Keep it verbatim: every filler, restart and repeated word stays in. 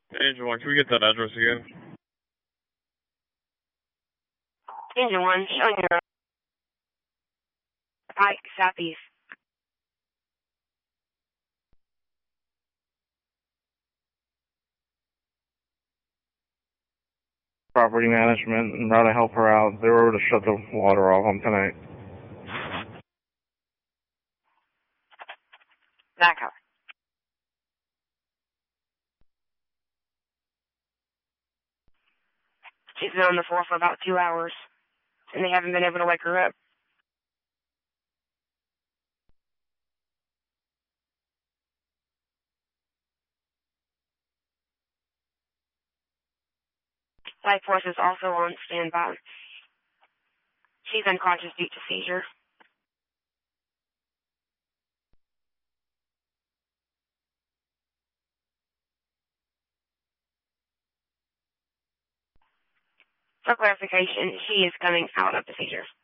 Angel one, can we get that address again? Angel one, showing your Pike Southeast. Property management and trying to help her out. They were able to shut the water off on tonight. Back up. She's been on the floor for about two hours, and they haven't been able to wake her up. Life Force is also on standby. She's unconscious due to seizure. For clarification, she is coming out of the seizure.